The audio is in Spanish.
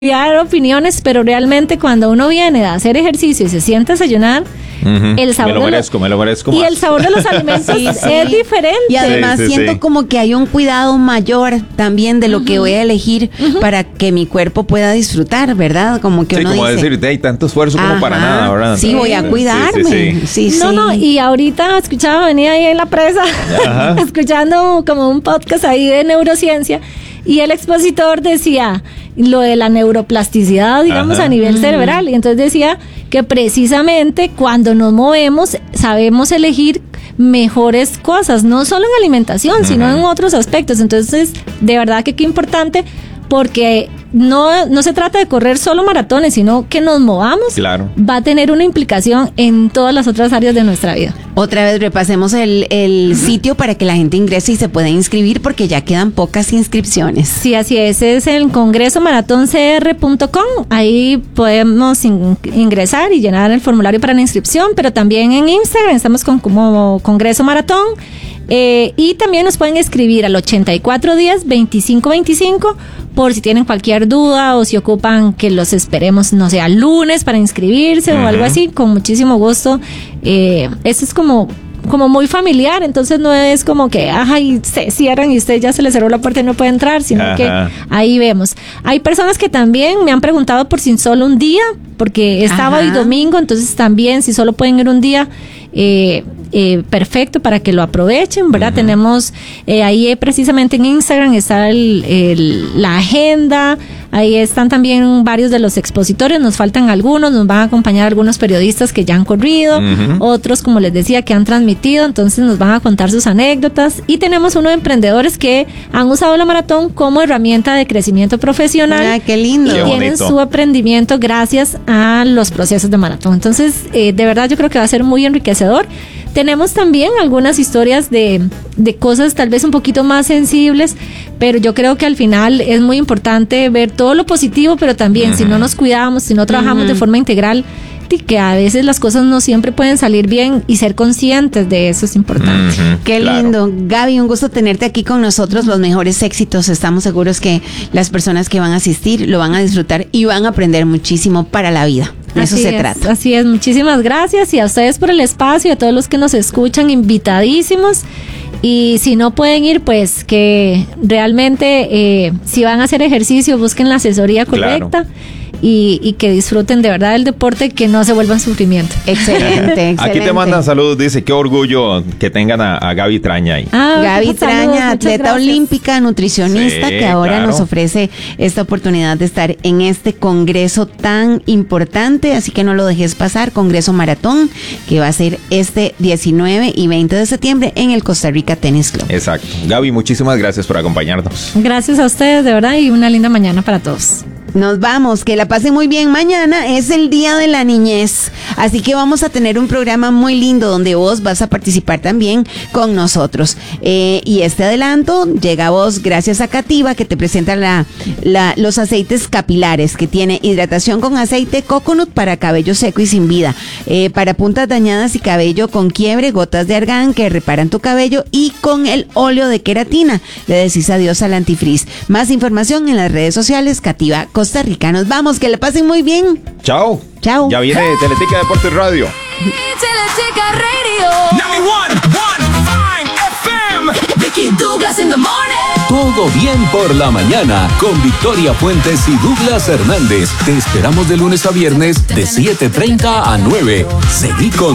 Dar opiniones, pero realmente cuando uno viene a hacer ejercicio y se siente a desayunar, el sabor me lo merezco y más. El sabor de los alimentos es diferente. Y además siento como que hay un cuidado mayor también de lo que voy a elegir para que mi cuerpo pueda disfrutar, ¿verdad? Como que uno como dice, decir, hay tanto esfuerzo como para nada, ¿verdad? Sí, voy a cuidarme. Sí. No, y ahorita escuchaba, venía ahí en la presa, escuchando como un podcast ahí de neurociencia, y el expositor decía lo de la neuroplasticidad, digamos, a nivel cerebral. Y entonces decía que precisamente cuando nos movemos sabemos elegir mejores cosas, no solo en alimentación, sino en otros aspectos. Entonces, de verdad que qué importante, porque no se trata de correr solo maratones, sino que nos movamos. Claro. Va a tener una implicación en todas las otras áreas de nuestra vida. Otra vez repasemos el sitio para que la gente ingrese y se pueda inscribir, porque ya quedan pocas inscripciones. Sí, así es el congresomaratóncr.com. Ahí podemos ingresar y llenar el formulario para la inscripción, pero también en Instagram estamos como Congreso Maratón. Y también nos pueden escribir al 8410-2525 por si tienen cualquier duda o si ocupan que los esperemos, no sé, al lunes para inscribirse o algo así, con muchísimo gusto. Eso es como muy familiar, entonces no es como que y se cierran y usted ya se le cerró la puerta y no puede entrar, sino que ahí vemos. Hay personas que también me han preguntado por si solo un día, porque es sábado y domingo, entonces también si solo pueden ir un día, perfecto, para que lo aprovechen, ¿verdad? Tenemos ahí precisamente en Instagram está la agenda, ahí están también varios de los expositores, nos faltan algunos, nos van a acompañar algunos periodistas que ya han corrido, otros, como les decía, que han transmitido, entonces nos van a contar sus anécdotas, y tenemos unos emprendedores que han usado la maratón como herramienta de crecimiento profesional. ¡Ay, qué lindo! Y tienen su emprendimiento gracias a los procesos de maratón. Entonces, de verdad yo creo que va a ser muy enriquecedor. Tenemos también algunas historias de cosas tal vez un poquito más sensibles, pero yo creo que al final es muy importante ver todo lo positivo, pero también si no nos cuidamos, si no trabajamos de forma integral, que a veces las cosas no siempre pueden salir bien, y ser conscientes de eso es importante. Qué lindo. Gaby, un gusto tenerte aquí con nosotros. Los mejores éxitos. Estamos seguros que las personas que van a asistir lo van a disfrutar y van a aprender muchísimo para la vida. De eso se trata. Así es, muchísimas gracias, y a ustedes por el espacio, a todos los que nos escuchan, invitadísimos. Y si no pueden ir, pues que realmente si van a hacer ejercicio, busquen la asesoría correcta. Y que disfruten de verdad el deporte, que no se vuelvan sufrimiento. Excelente. Aquí te mandan saludos, dice, qué orgullo que tengan a Gaby Traña ahí. Gaby Traña, atleta olímpica, nutricionista, que ahora nos ofrece esta oportunidad de estar en este congreso tan importante, así que no lo dejes pasar, Congreso Maratón, que va a ser este 19 y 20 de septiembre en el Costa Rica Tennis Club. Exacto. Gaby, muchísimas gracias por acompañarnos. Gracias a ustedes, de verdad, y una linda mañana para todos. Nos vamos, que la pasen muy bien. Mañana es el Día de la Niñez, así que vamos a tener un programa muy lindo donde vos vas a participar también con nosotros. Y este adelanto llega a vos gracias a Cativa, que te presenta los aceites capilares, que tiene hidratación con aceite coconut para cabello seco y sin vida, para puntas dañadas y cabello con quiebre, gotas de argán que reparan tu cabello, y con el óleo de queratina le decís adiós al antifrizz. Más información en las redes sociales Cativa Costa Rica. Nos vamos, que le pasen muy bien. Chao. Chao. Ya viene Teletica Deportes Radio. Teletica Radio 91.5 FM. Ricky Douglas in the morning. Todo bien por la mañana con Victoria Fuentes y Douglas Hernández. Te esperamos de lunes a viernes de 7:30 a 9. Seguí con